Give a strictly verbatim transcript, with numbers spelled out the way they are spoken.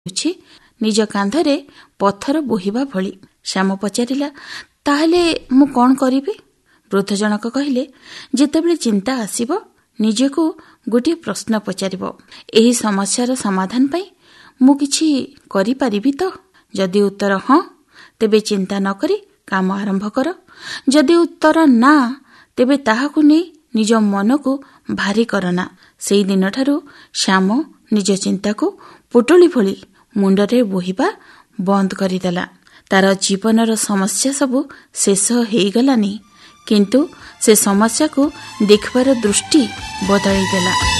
ନିଜ କାନ୍ଧରେ ପଥର ବୋହିବା ଭଳି। ଶ୍ୟାମ ପଚାରିଲା, ତାହେଲେ ମୁଁ କ'ଣ କରିବି? ବୃଦ୍ଧ ଜଣକ କହିଲେ, ଯେତେବେଳେ ଚିନ୍ତା ଆସିବ ନିଜକୁ ଗୋଟିଏ ପ୍ରଶ୍ନ ପଚାରିବ, ଏହି ସମସ୍ୟାର ସମାଧାନ ପାଇଁ ମୁଁ କିଛି କରିପାରିବି ତ? ଯଦି ଉତ୍ତର ହଁ, ତେବେ ଚିନ୍ତା ନ କରି କାମ ଆରମ୍ଭ କର। ଯଦି ଉତ୍ତର ନା, ତେବେ ତାହାକୁ ନେଇ ନିଜ ମନକୁ ଭାରି କରନା। ସେହି ଦିନଠାରୁ ଶ୍ୟାମ ନିଜ ଚିନ୍ତାକୁ ପୋଟଳି ଭଳି ମୁଣ୍ଡରେ ବୋହିବା ବନ୍ଦ କରିଦେଲା। ତାର ଜୀବନର ସମସ୍ୟା ସବୁ ଶେଷ ହେଇଗଲାନି, କିନ୍ତୁ ସେ ସମସ୍ୟାକୁ ଦେଖିବାର ଦୃଷ୍ଟି ବଦଳାଇ ଦେଲା।